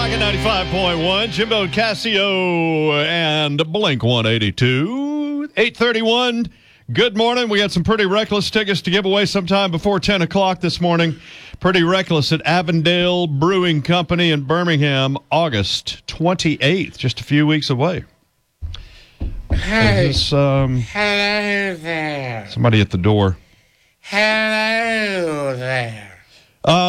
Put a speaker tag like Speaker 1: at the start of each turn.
Speaker 1: Rocket 95.1, Jimbo and Casio and Blink 182. 8:31. Good morning. We got some Pretty Reckless tickets to give away sometime before 10 o'clock this morning. Pretty Reckless at Avondale Brewing Company in Birmingham, August 28th, just a few weeks away.
Speaker 2: Hey,
Speaker 1: Hello
Speaker 2: there.
Speaker 1: Somebody at the door.
Speaker 2: Hello there.